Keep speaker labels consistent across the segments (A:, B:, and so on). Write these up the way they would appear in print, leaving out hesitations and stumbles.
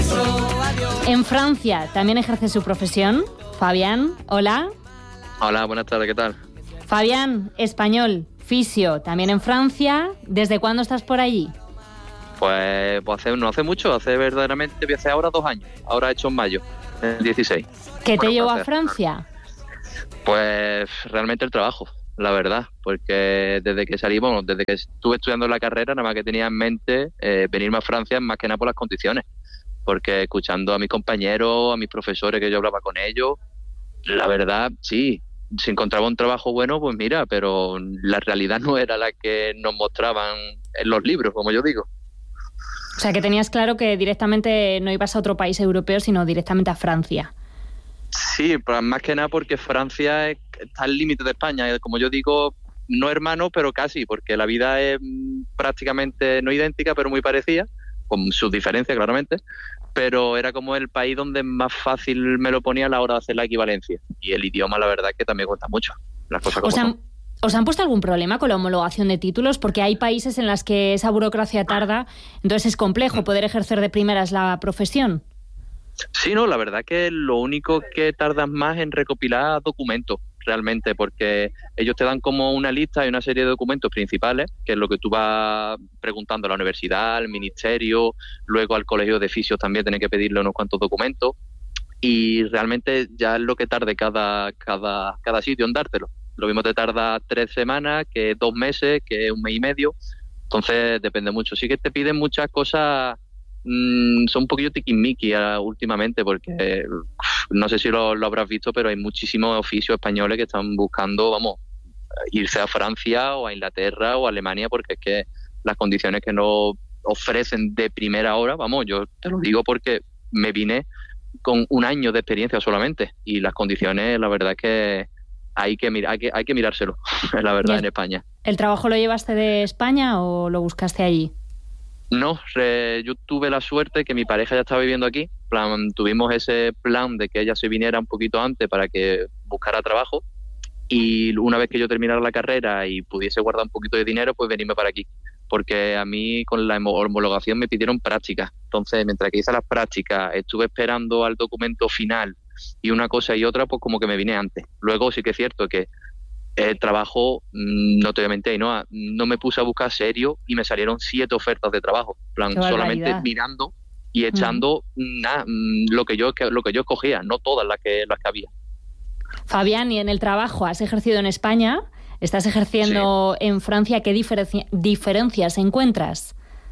A: En Francia también ejerce su profesión. Fabián, hola.
B: Hola, buenas tardes, ¿qué tal?
A: Fabián, español, fisio, también en Francia. ¿Desde cuándo estás por allí?
B: Pues no hace mucho, voy a hacer ahora 2 años. Ahora he hecho en mayo, el 16.
A: ¿Qué te llevó a Francia?
B: Pues realmente el trabajo, la verdad, porque desde que estuve estudiando la carrera, nada más que tenía en mente venirme a Francia más que nada por las condiciones, porque escuchando a mis compañeros, a mis profesores que yo hablaba con ellos, la verdad, sí, si encontraba un trabajo bueno, pues mira, pero la realidad no era la que nos mostraban en los libros, como yo digo.
A: O sea, que tenías claro que directamente no ibas a otro país europeo, sino directamente a Francia.
B: Sí, pues más que nada porque Francia está al límite de España. Como yo digo, no hermano, pero casi, porque la vida es prácticamente no idéntica, pero muy parecida, con sus diferencias claramente, pero era como el país donde más fácil me lo ponía a la hora de hacer la equivalencia. Y el idioma, la verdad, es que también cuesta mucho. Las cosas como son.
A: ¿Os han puesto algún problema con la homologación de títulos? Porque hay países en los que esa burocracia tarda, entonces es complejo poder ejercer de primeras la profesión.
B: Sí, no, la verdad que lo único que tardan más en recopilar documentos, realmente, porque ellos te dan como una lista y una serie de documentos principales, que es lo que tú vas preguntando a la universidad, al ministerio, luego al colegio de fisios también tienes que pedirle unos cuantos documentos, y realmente ya es lo que tarde cada sitio en dártelo. Lo mismo te tarda 3 semanas, que 2 meses, que 1 mes y medio. Entonces depende mucho. Sí que te piden muchas cosas, son un poquillo tiquismiquis últimamente, porque no sé si lo habrás visto, pero hay muchísimos oficios españoles que están buscando, irse a Francia o a Inglaterra o a Alemania, porque es que las condiciones que nos ofrecen de primera hora, yo te lo digo porque me vine con 1 año de experiencia solamente, y las condiciones, la verdad es que hay que mirárselo, la verdad, en España.
A: ¿El trabajo lo llevaste de España o lo buscaste allí?
B: No, yo tuve la suerte que mi pareja ya estaba viviendo aquí. Tuvimos ese plan de que ella se viniera un poquito antes para que buscara trabajo, y una vez que yo terminara la carrera y pudiese guardar un poquito de dinero, pues venirme para aquí. Porque a mí con la homologación me pidieron prácticas. Entonces, mientras que hice las prácticas, estuve esperando al documento final y una cosa y otra, pues como que me vine antes. Luego sí que es cierto que el trabajo, no te voy a mentir, no me puse a buscar serio y me salieron 7 ofertas de trabajo. Solamente mirando y echando lo que yo escogía, no todas las que había.
A: Fabián, y en el trabajo, ¿has ejercido en España? ¿Estás ejerciendo en Francia? ¿Qué diferencias encuentras?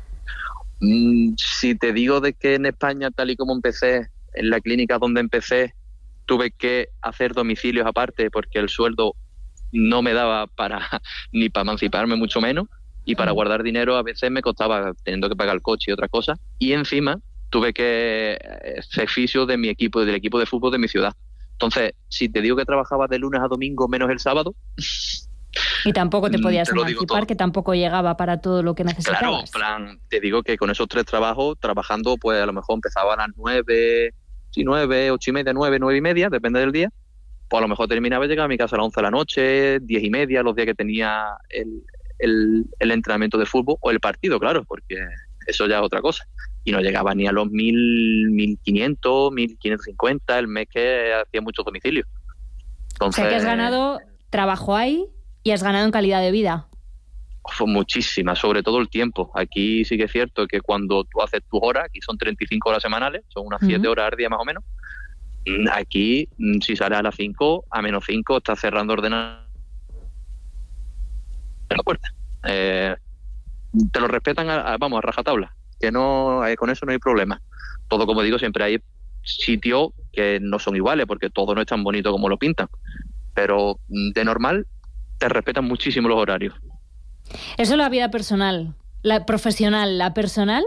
B: Si te digo de que en España, tal y como empecé, en la clínica donde empecé, tuve que hacer domicilios aparte porque el sueldo no me daba ni para emanciparme, mucho menos, y para guardar dinero a veces me costaba, teniendo que pagar el coche y otras cosas, y encima tuve que ser fisio del equipo de fútbol de mi ciudad. Entonces, si te digo que trabajaba de lunes a domingo menos el sábado...
A: Y tampoco te podías emancipar, que tampoco llegaba para todo lo que necesitabas.
B: Claro, te digo que con esos 3 trabajos, trabajando, pues a lo mejor empezaba a las 9, 8 y media, 9 y media, depende del día. Pues a lo mejor terminaba y llegaba a mi casa a las 11 de la noche, 10 y media, los días que tenía el entrenamiento de fútbol, o el partido, claro, porque eso ya es otra cosa. Y no llegaba ni a los 1.500, 1.550 el mes, que hacía muchos domicilios. Entonces,
A: o sea que has ganado trabajo ahí y has ganado en calidad de vida.
B: Fue muchísima, sobre todo el tiempo. Aquí sí que es cierto que cuando tú haces tus horas, aquí son 35 horas semanales, son unas 7 horas al día más o menos. Aquí, si sales a las 5, a menos 5, estás cerrando ordenador en la puerta. Te lo respetan a rajatabla, que no, con eso no hay problema. Todo, como digo, siempre hay sitios que no son iguales, porque todo no es tan bonito como lo pintan, pero de normal te respetan muchísimo los horarios.
A: Eso es la vida personal. La profesional, ¿la personal?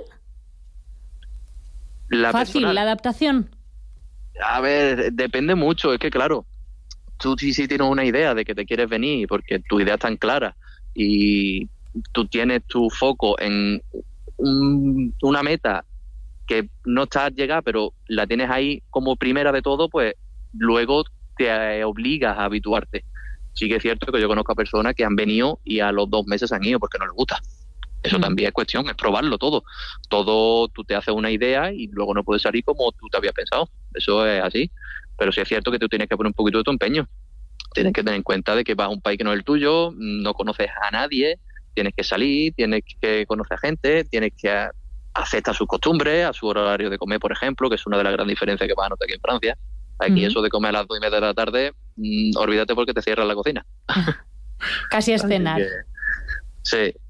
A: ¿Fácil la adaptación?
B: A ver, depende mucho. Es que, claro, tú sí tienes una idea de que te quieres venir, porque tu idea es tan clara y tú tienes tu foco en una meta que no está a llegar, pero la tienes ahí como primera de todo, pues luego te obligas a habituarte. Sí que es cierto que yo conozco a personas que han venido y a los 2 meses han ido porque no les gusta. Eso también es cuestión, es probarlo todo. Todo tú te haces una idea y luego no puede salir como tú te habías pensado. Eso es así. Pero sí es cierto que tú tienes que poner un poquito de tu empeño. Tienes que tener en cuenta de que vas a un país que no es el tuyo, no conoces a nadie, tienes que salir, tienes que conocer a gente, tienes que aceptar sus costumbres, a su horario de comer, por ejemplo, que es una de las grandes diferencias que vas a notar aquí en Francia. Aquí eso de comer a las 2:30 de la tarde, olvídate porque te cierran la cocina.
A: Casi es cenar.
B: Sí,